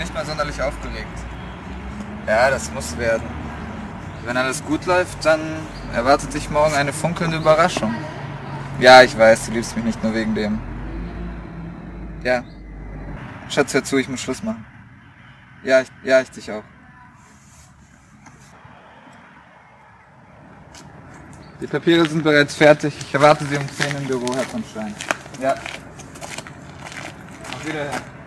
nicht mehr sonderlich aufgeregt. Ja, das muss werden. Wenn alles gut läuft, dann erwartet dich morgen eine funkelnde Überraschung. Ja, ich weiß, du liebst mich nicht nur wegen dem. Ja. Schatz, hör zu, ich muss Schluss machen. Ja, ich dich auch. Die Papiere sind bereits fertig. Ich erwarte Sie um 10 im Büro, Herr von Stein. Ja. Auf Wiedersehen.